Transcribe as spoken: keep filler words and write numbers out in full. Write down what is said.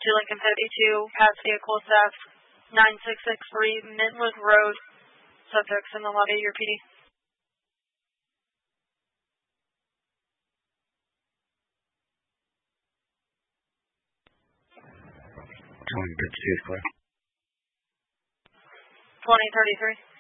to Lincoln fifty-two, past vehicle theft, nine six six three Mintwood Road. Subjects in the lobby, your P D. twenty thirty-three is clear. twenty thirty-three.